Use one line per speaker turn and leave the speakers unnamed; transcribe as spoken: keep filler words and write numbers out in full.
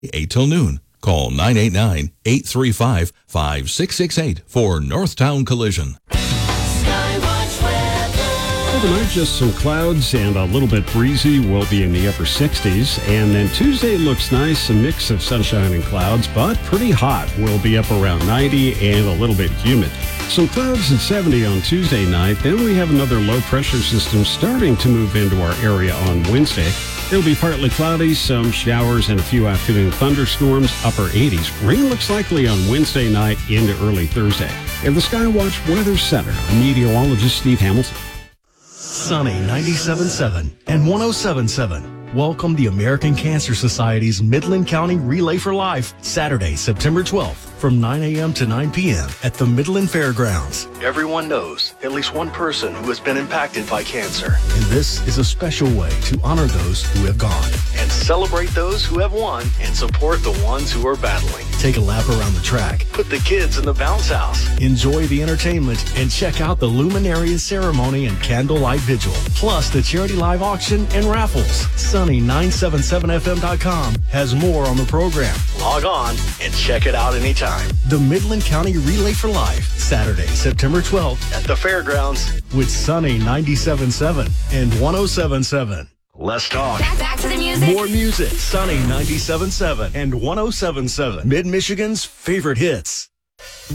eight till noon. Call nine eight nine, eight three five, five six six eight for Northtown Collision.
Overnight, just some clouds and a little bit breezy. We'll be in the upper sixties. And then Tuesday looks nice, a mix of sunshine and clouds, but pretty hot. We'll be up around ninety and a little bit humid. Some clouds and seventy on Tuesday night. Then we have another low pressure system starting to move into our area on Wednesday. It'll be partly cloudy, some showers and a few afternoon thunderstorms, upper eighties. Rain looks likely on Wednesday night into early Thursday. In the Skywatch Weather Center, I'm meteorologist Steve Hamilton.
Sunny ninety-seven point seven and one oh seven point seven. Welcome the American Cancer Society's Midland County Relay for Life, Saturday, September twelfth, from nine a.m. to nine p.m. at the Midland Fairgrounds. Everyone knows at least one person who has been impacted by cancer, and this is a special way to honor those who have gone and celebrate those who have won and support the ones who are battling. Take a lap around the track, put the kids in the bounce house, enjoy the entertainment, and check out the Luminarias ceremony and candlelight vigil, plus the charity live auction and raffles. Sunny nine seventy-seven F M dot com has more on the program. Log on and check it out anytime. The Midland County Relay for Life, Saturday, September twelfth at the Fairgrounds with Sunny ninety-seven point seven and one oh seven point seven. Let's talk.
Back, back to the music.
More music. Sunny ninety-seven point seven and one oh seven point seven. Mid-Michigan's favorite hits.